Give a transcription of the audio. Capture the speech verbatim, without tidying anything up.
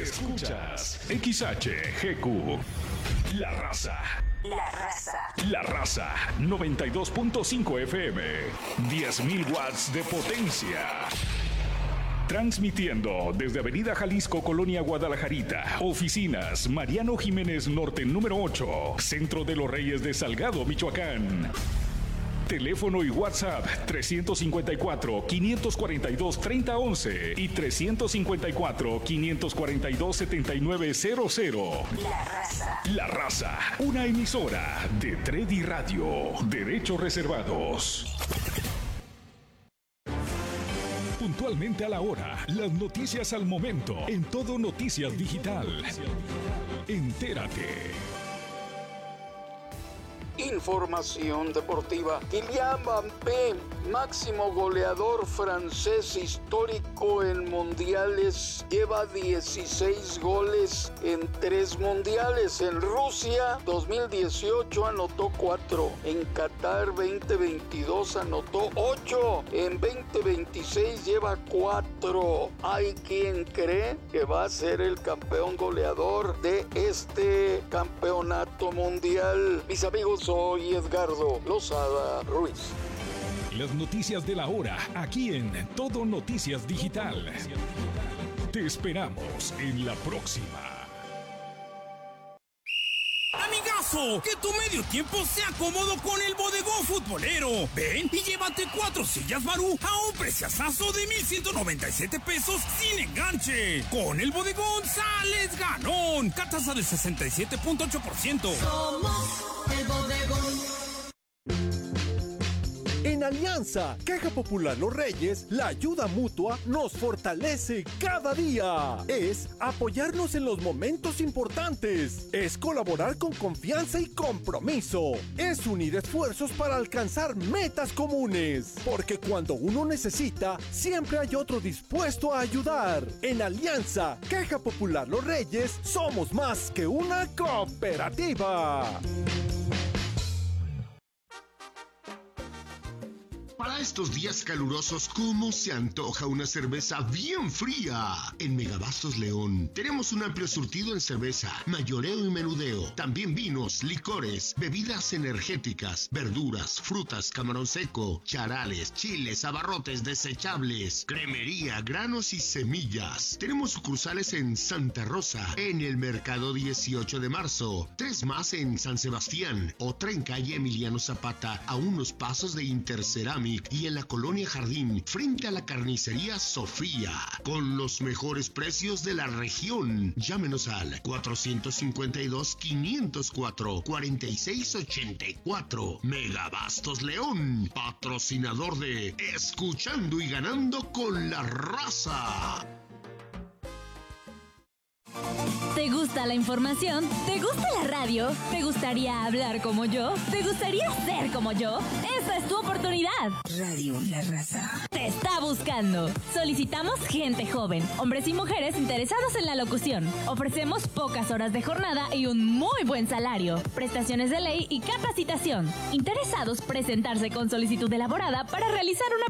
Escuchas X H G Q. La Raza. La Raza. La Raza. noventa y dos punto cinco F M. diez mil watts de potencia. Transmitiendo desde Avenida Jalisco, Colonia Guadalajarita. Oficinas Mariano Jiménez Norte número ocho. Centro de los Reyes de Salgado, Michoacán. Teléfono y WhatsApp trescientos cincuenta y cuatro, quinientos cuarenta y dos, treinta once y trescientos cincuenta y cuatro, quinientos cuarenta y dos, setenta y nueve cero cero. La Raza. La Raza, una emisora de Tredi Radio. Derechos reservados. Puntualmente a la hora, las noticias al momento, en Todo Noticias Digital. Entérate. Información deportiva. Kylian Mbappé, máximo goleador francés histórico en mundiales, lleva dieciséis goles en tres mundiales. En Rusia dos mil dieciocho anotó cuatro. En Qatar veinte veintidós anotó ocho. En veinte veintiséis lleva cuatro. Hay quien cree que va a ser el campeón goleador de este campeonato mundial. Mis amigos, soy Edgardo Lozada Ruiz. Las noticias de la hora, aquí en Todo Noticias Digital. Te esperamos en la próxima. Amigazo, que tu medio tiempo sea cómodo con el Bodegón Futbolero. Ven y llévate cuatro sillas Barú a un preciazazo de mil ciento noventa y siete pesos sin enganche. Con el Bodegón sales ganón. Tasa del sesenta y siete punto ocho por ciento. Somos el Bodegón. En Alianza, Caja Popular Los Reyes, la ayuda mutua nos fortalece cada día. Es apoyarnos en los momentos importantes. Es colaborar con confianza y compromiso. Es unir esfuerzos para alcanzar metas comunes. Porque cuando uno necesita, siempre hay otro dispuesto a ayudar. En Alianza, Caja Popular Los Reyes, somos más que una cooperativa. Para estos días calurosos, ¿cómo se antoja una cerveza bien fría? En Megabastos León tenemos un amplio surtido en cerveza, mayoreo y menudeo. También vinos, licores, bebidas energéticas, verduras, frutas, camarón seco, charales, chiles, abarrotes desechables, cremería, granos y semillas. Tenemos sucursales en Santa Rosa, en el Mercado dieciocho de marzo, tres más en San Sebastián, otra en calle Emiliano Zapata, a unos pasos de Interceramic, y en la Colonia Jardín, frente a la carnicería Sofía, con los mejores precios de la región. Llámenos al cuatrocientos cincuenta y dos, quinientos cuatro, cuarenta y seis ochenta y cuatro. Megabastos León, patrocinador de Escuchando y Ganando con la Raza. ¿Te gusta la información? ¿Te gusta la radio? ¿Te gustaría hablar como yo? ¿Te gustaría ser como yo? ¡Esta es tu oportunidad! Radio La Raza te está buscando. Solicitamos gente joven, hombres y mujeres interesados en la locución. Ofrecemos pocas horas de jornada y un muy buen salario, prestaciones de ley y capacitación. Interesados presentarse con solicitud elaborada para realizar una